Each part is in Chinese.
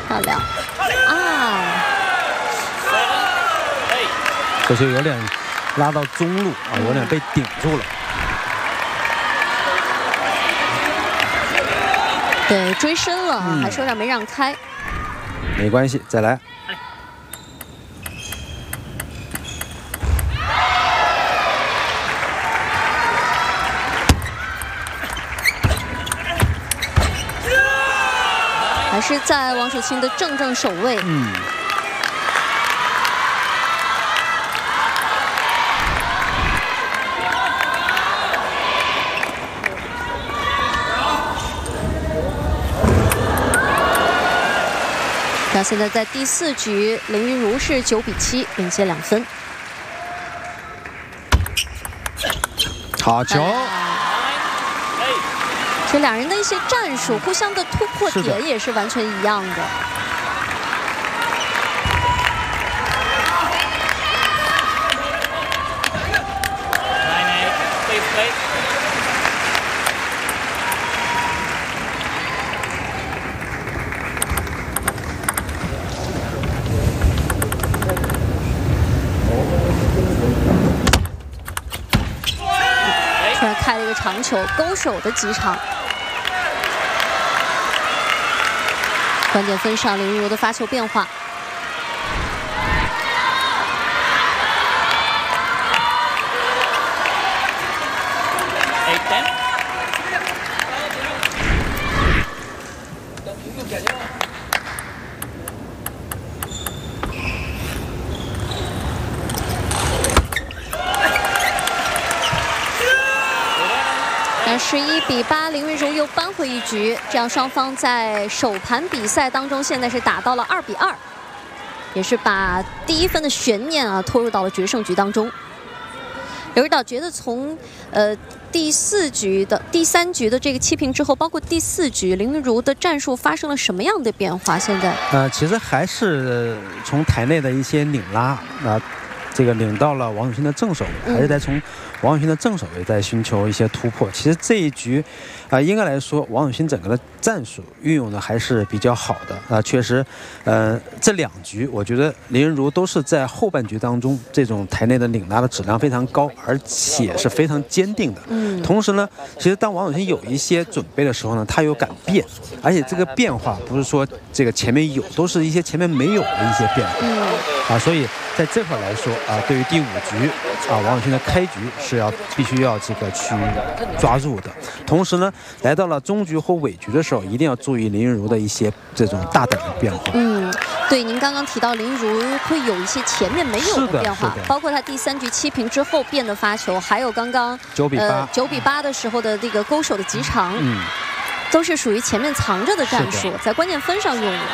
漂亮啊！ 这球有点拉到中路啊，有点被顶住了。 对，追身了，还是有点没让开。 没关系，再来。 还是在王楚钦的正守卫。那现在在第4局，林昀儒是9比7，领先2分。 好球！ 这两人的一些战术，互相的突破点也是完全一样的。突然开了一个长球，勾手的击场。关键分上，林昀儒的发球变化。11比8，林昀儒又扳回一局，这样双方在首盘比赛当中现在是打到了2比2，也是把第1分的悬念啊拖入到了决胜局当中。刘指导觉得从第3局的这个7平之后，包括第4局，林昀儒的战术发生了什么样的变化？现在其实还是从台内的一些拧拉这个领到了王楚钦的正手位，还是在从王楚钦的正手位在寻求一些突破。其实这一局应该来说王楚钦整个的战术运用的还是比较好的确实这2局我觉得林昀儒都是在后半局当中这种台内的领拉的质量非常高，而且是非常坚定的。同时呢，其实当王楚钦有一些准备的时候呢，他有敢变，而且这个变化不是说这个前面有，都是一些前面没有的一些变化所以在这块来说对于第5局王楚钦的开局是必须要这个去抓住的。同时呢，来到了中局或尾局的时候，一定要注意林昀儒的一些这种大胆的变化。 对，您刚刚提到林昀儒会有一些前面没有的变化，包括他第3局7平之后变的发球，还有刚刚9比8的时候的这个勾手的击长，都是属于前面藏着的战术，在关键分上用的。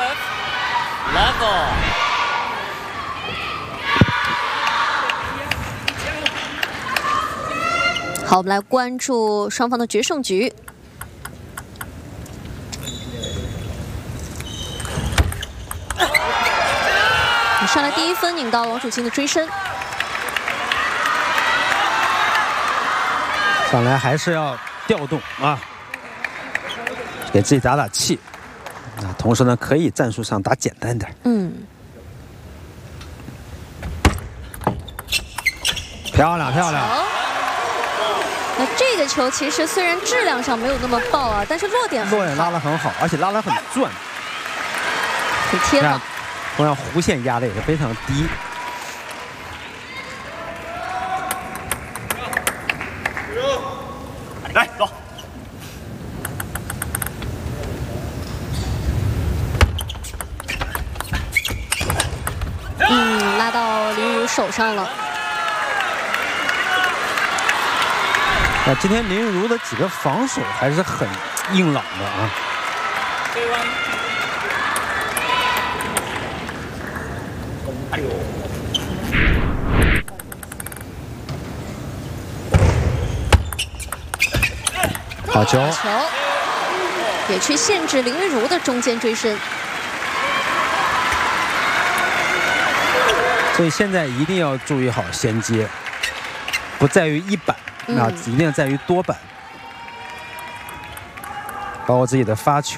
好，我们来关注双方的决胜局。上来第1分拧到王楚钦的追身， 上来还是要调动给自己打打气同时呢可以战术上打简单点。漂亮。 那这个球其实虽然质量上没有那么爆但是落点拉得很好，而且拉得很转， 很贴了。 同样弧线压的也是非常低。 来走。 拉到林昀儒手上了。 今天林昀儒的几个防守还是很硬朗的好球， 也去限制林昀儒的中间追身。 所以现在一定要注意好衔接，不在于一板一定要在于多板，包括自己的发球。